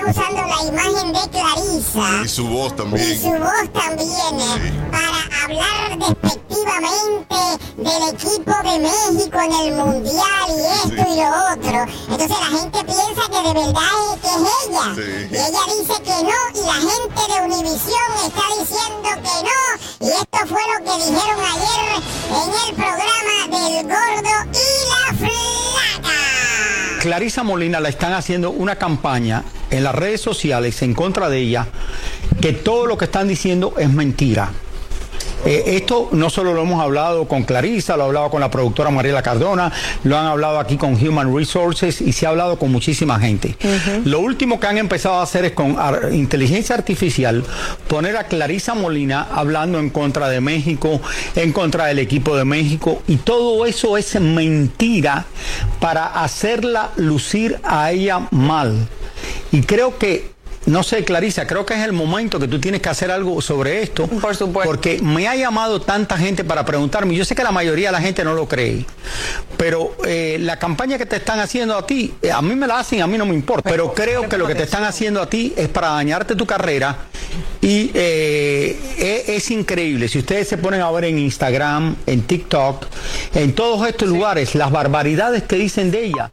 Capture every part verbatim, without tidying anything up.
están usando la imagen de Clarisa. Y su voz también. Y su voz también, sí. Para hablar despectivamente del equipo de México en el Mundial y esto sí. y lo otro. Entonces la gente piensa que de verdad es, que es ella. Sí. Y ella dice que no, y la gente de Univisión está diciendo que no. Y esto fue lo que dijeron ayer en el programa del Gordo y la Flaca. Clarisa Molina la están haciendo una campaña en las redes sociales en contra de ella, que todo lo que están diciendo es mentira. Eh, esto no solo lo hemos hablado con Clarisa, lo he hablado con la productora Mariela Cardona, lo han hablado aquí con Human Resources y se ha hablado con muchísima gente. Uh-huh. Lo último que han empezado a hacer es con ar- inteligencia artificial poner a Clarisa Molina hablando en contra de México, en contra del equipo de México, y todo eso es mentira para hacerla lucir a ella mal. Y creo que No sé, Clarisa, creo que es el momento que tú tienes que hacer algo sobre esto. Por supuesto. Porque me ha llamado tanta gente para preguntarme. Yo sé que la mayoría de la gente no lo cree. Pero eh, la campaña que te están haciendo a ti, eh, a mí me la hacen, a mí no me importa. Pero, pero creo que lo que te están haciendo a ti es para dañarte tu carrera. Y eh, es, es increíble. Si ustedes se ponen a ver en Instagram, en TikTok, en todos estos sí. lugares, las barbaridades que dicen de ella.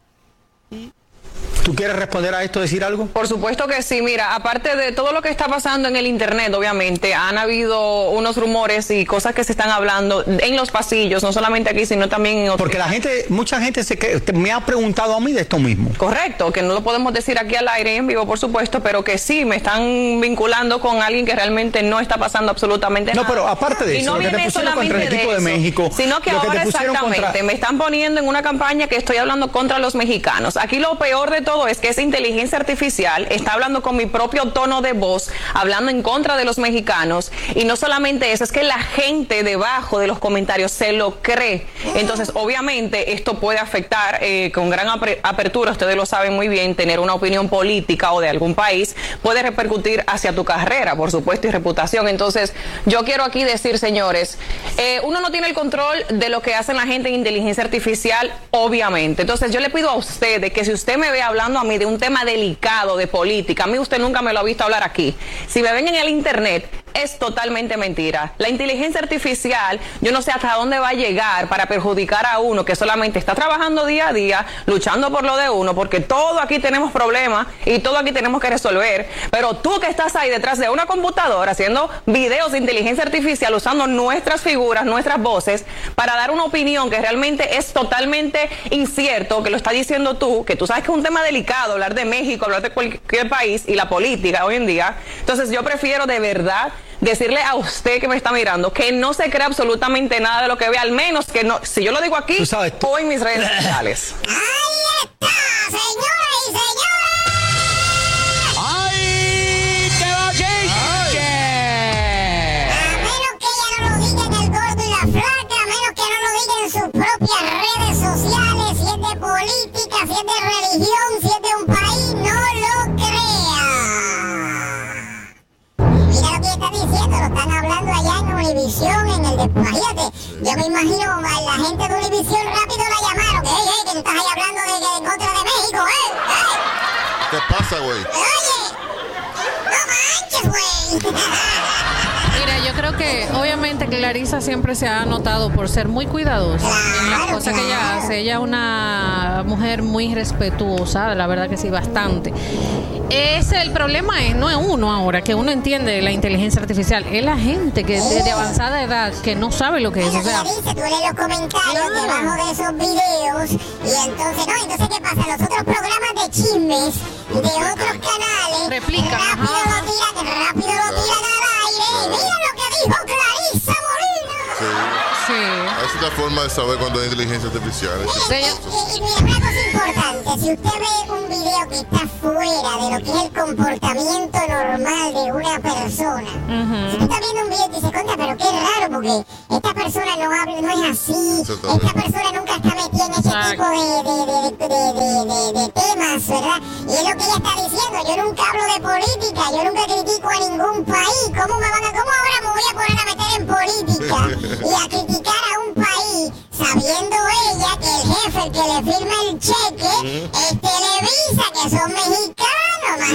¿Tú quieres responder a esto, decir algo? Por supuesto que sí. Mira, aparte de todo lo que está pasando en el internet, obviamente, han habido unos rumores y cosas que se están hablando en los pasillos, no solamente aquí, sino también en otros. Porque la gente, mucha gente se que, me ha preguntado a mí de esto mismo. Correcto, que no lo podemos decir aquí al aire en vivo, por supuesto, pero que sí, me están vinculando con alguien que realmente no está pasando absolutamente no, nada. No, pero aparte de y eso, no lo que te pusieron contra el equipo de, de México, sino que ahora que exactamente contra... me están poniendo en una campaña que estoy hablando contra los mexicanos. Aquí lo peor de todo es que esa inteligencia artificial está hablando con mi propio tono de voz, hablando en contra de los mexicanos, y no solamente eso, es que la gente debajo de los comentarios se lo cree. Entonces, obviamente, esto puede afectar eh, con gran apertura, ustedes lo saben muy bien, tener una opinión política o de algún país puede repercutir hacia tu carrera, por supuesto, y reputación. Entonces, yo quiero aquí decir, señores, eh, uno no tiene el control de lo que hacen la gente en inteligencia artificial, obviamente. Entonces, yo le pido a ustedes que si usted me ve hablando a mí de un tema delicado de política, a mí usted nunca me lo ha visto hablar aquí. Si me ven en el internet, es totalmente mentira. La inteligencia artificial, yo no sé hasta dónde va a llegar para perjudicar a uno que solamente está trabajando día a día, luchando por lo de uno, porque todo aquí tenemos problemas y todo aquí tenemos que resolver, pero tú que estás ahí detrás de una computadora haciendo videos de inteligencia artificial, usando nuestras figuras, nuestras voces, para dar una opinión que realmente es totalmente incierto, que lo está diciendo tú, que tú sabes que es un tema delicado, hablar de México, hablar de cualquier país y la política hoy en día. Entonces yo prefiero de verdad decirle a usted que me está mirando que no se cree absolutamente nada de lo que ve, al menos que no, si yo lo digo aquí sabes, o en mis redes sociales. ¡Ahí está, señoras y señores! ¡Ay, te va, Chiche! A menos que ella no lo diga en el Gordo y la Flaca, a menos que no lo diga en sus propias redes sociales, si es de política, si es de religión, si es de un país, no lo crea. Mira lo que está diciendo, lo están hablando allá en Univisión, en el de... Imagínate, yo me imagino a la gente de Univisión rápido la llamaron, que hey, hey, que tú estás ahí hablando de, de, en contra de México, eh, hey. ¿Qué pasa, güey? Oye, no manches, güey. Mira, yo creo que obviamente Clarisa siempre se ha notado por ser muy cuidadosa en las cosas que ella hace. Ella es una mujer muy respetuosa, la verdad que sí, bastante. Ese, el problema es, no es uno ahora, que uno entiende la inteligencia artificial, es la gente que de avanzada edad que no sabe lo que es. O sea, dice, tú lees los comentarios no. debajo de esos videos y entonces, no, entonces ¿qué pasa? Los otros programas de chismes de otros canales replican, rápido ajá. lo tiran, rápido lo tiran al aire y mira lo que dijo Clarisa Molina. Sí. Sí. Esa es la forma de saber cuando hay inteligencia artificial. Mira, y, y mira una cosa importante, si usted ve un video que está fuera de lo que es el comportamiento normal de una persona, uh-huh. si tú estás viendo un video y dices, contra, pero qué raro, porque esta persona no habla, no es así, esta persona nunca está metida en ese tipo de, de, de, de, de, de, de temas, ¿verdad? Y es lo que ella está diciendo, yo nunca hablo de política, yo nunca critico a ningún país, ¿cómo me van a, cómo ahora me voy a poner a meter en política y a criticar a un país, sabiendo ella que el jefe, el que le firma el cheque, es Televisa, que son mexicanos? Imagínate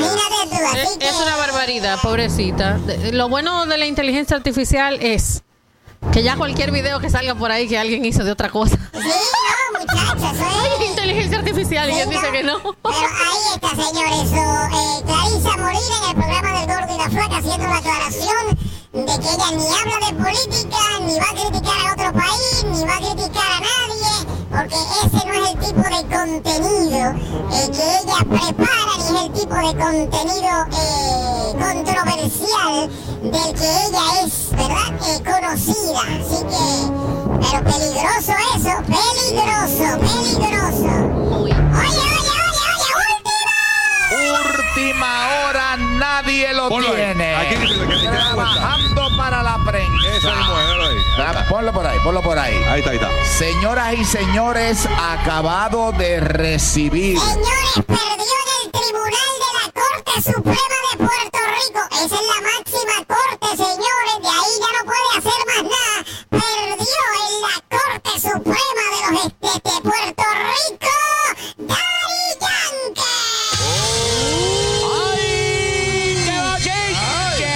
tú, así Es, que... es una barbaridad, pobrecita. De- Lo bueno de la inteligencia artificial es que ya cualquier video que salga por ahí que alguien hizo de otra cosa. Sí, no, muchachos, eso es... Inteligencia artificial y Sí, él dice no. que no. Pero ahí está, señores. So, eh, Clarisa Molina en el programa del Gordo y la Flaca haciendo la aclaración de que ella ni habla de política, ni va a criticar a otro país, ni va a criticar a nadie, porque ese no es el tipo de contenido eh, que ella prepara, ni es el tipo de contenido eh, controversial del que ella es, ¿verdad? Eh, conocida. Así que, pero peligroso eso, peligroso, peligroso. Uy. Oye, oye, oye, oye, última. Última hora, nadie lo Ponlo ahí. tiene. Aquí, que- que- que- que- Trabajando para la prensa. Esa mismo, déjalo ahí. Ahí Ah, está. Ponlo por ahí, ponlo por ahí. Ahí está, ahí está. Señoras y señores, acabado de recibir. Señores, perdió en el Tribunal de la Corte Suprema de Puerto Rico. Esa es la máxima corte, señores. De ahí ya no puede hacer más nada. Perdió en la Corte Suprema de los Estados de Puerto Rico. Daddy Yankee. ¡Ay! ¡Qué bochinche!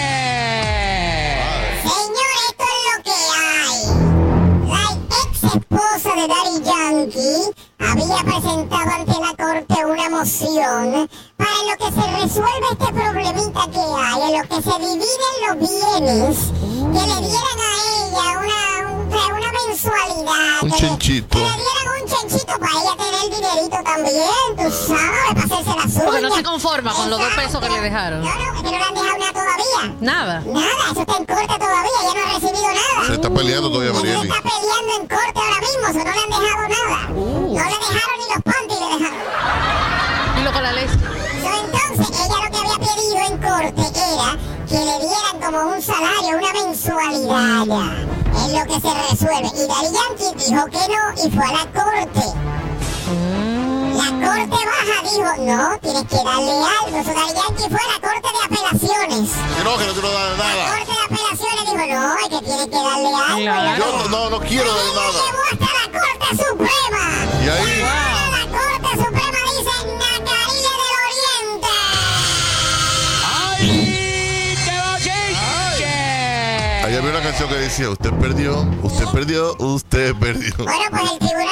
Señor, esto es lo que hay. La ex esposa de Daddy Yankee había presentado ante la corte una moción para en lo que se resuelve este problemita que hay, en lo que se dividen los bienes, que le dieran a ella una, un- una mensualidad. Un que le- chenchito. Que le dieran un chenchito para ella tener dinerito también, tú sabes, para hacerse las uñas. Porque no se conforma con los dos Exacto. pesos que le dejaron. No, no, es que no le han dejado nada todavía. Nada. Nada, eso está en corte todavía, ella no ha recibido nada. Se está peleando todavía, Ella Marieli. está peleando en corte ahora mismo, eso no le han dejado nada. No le dejaron ni los panties, le dejaron. Y lo con la ley. So, entonces, ella lo que había pedido en corte era que le dieran como un salario, una mensualidad ya. Es lo que se resuelve. Y Daddy Yankee dijo que no y fue a la corte. La corte baja dijo, no, tienes que darle algo. So, Daddy Yankee fue a la corte de apelaciones. Que no, que no quiero dar La nada. corte de apelaciones dijo, no, es que tiene que darle algo. Claro. Yo no, no, no quiero dar Ahí lo nada. llevó hasta la Corte Suprema. Y ahí- Ahora la Corte Suprema dice Nacarile del Oriente. ¡Ay! ¡Qué bochinche! Ahí había una canción que decía, usted perdió, usted perdió, usted perdió. Bueno, pues el tribunal